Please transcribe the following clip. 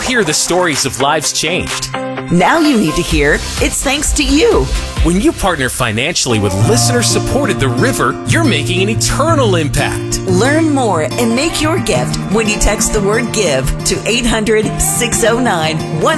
hear the stories of lives changed. Now you need to hear it's thanks to you. When you partner financially with listener-supported The River, you're making an eternal impact. Learn more and make your gift when you text the word GIVE to 800-609-10